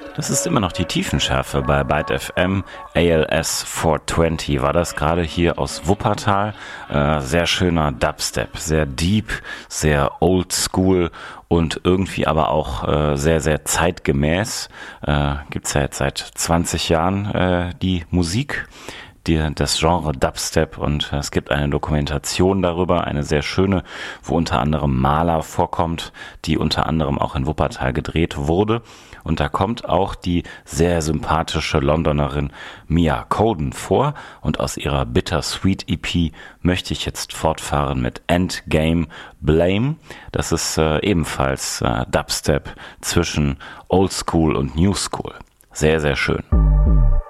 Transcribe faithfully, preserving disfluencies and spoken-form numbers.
Das ist immer noch die Tiefenschärfe bei Byte F M. A L S vierhundertzwanzig war das gerade hier aus Wuppertal. Äh, sehr schöner Dubstep, sehr deep, sehr old school und irgendwie aber auch äh, sehr, sehr zeitgemäß. Äh, gibt's ja jetzt seit zwanzig Jahren äh, die Musik. Die, das Genre Dubstep, und es gibt eine Dokumentation darüber, eine sehr schöne, wo unter anderem Maler vorkommt, die unter anderem auch in Wuppertal gedreht wurde. Und da kommt auch die sehr sympathische Londonerin Mia Coden vor. Und aus ihrer Bittersweet E P möchte ich jetzt fortfahren mit Endgame Blame. Das ist äh, ebenfalls äh, Dubstep zwischen Old School und New School. Sehr, sehr schön.